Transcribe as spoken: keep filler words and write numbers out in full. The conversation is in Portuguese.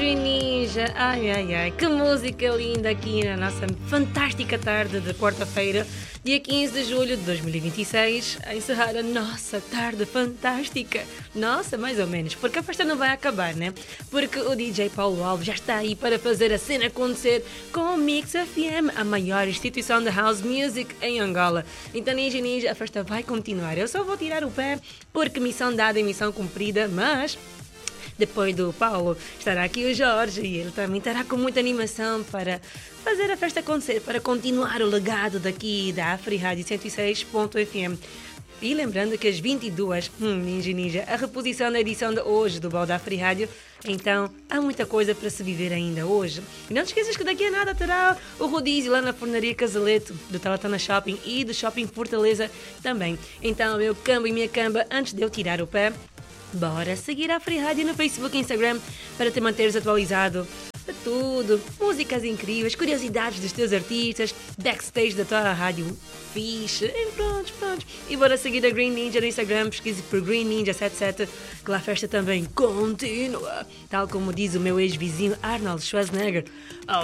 Green Ninja, ai ai ai, que música linda aqui na nossa fantástica tarde de quarta-feira, dia quinze de julho de dois mil e vinte e seis, a encerrar a nossa tarde fantástica. Nossa, mais ou menos, porque a festa não vai acabar, né? Porque o D J Paulo Alves já está aí para fazer a cena acontecer com o Mix F M, a maior instituição de house music em Angola. Então, Ninja Ninja, a festa vai continuar. Eu só vou tirar o pé porque missão dada e missão cumprida, mas depois do Paulo estará aqui o Jorge e ele também estará com muita animação para fazer a festa acontecer, para continuar o legado daqui da Afri Rádio cento e seis ponto F M. E lembrando que às vinte e duas, hum, Ninja Ninja, a reposição da edição de hoje do Balda Afri Rádio. Então, há muita coisa para se viver ainda hoje. E não te esqueças que daqui a nada terá o rodízio lá na Fornaria Casaleto, do Talatana Shopping e do Shopping Fortaleza também. Então, meu cambo e minha camba, antes de eu tirar o pé, bora seguir a Afri Rádio no Facebook e Instagram para te manteres atualizado de tudo, músicas incríveis, curiosidades dos teus artistas, backstage da tua rádio fixe, e pronto, pronto. E bora seguir a Green Ninja no Instagram, pesquise por Green Ninja setenta e sete, que lá a festa também continua, tal como diz o meu ex-vizinho Arnold Schwarzenegger.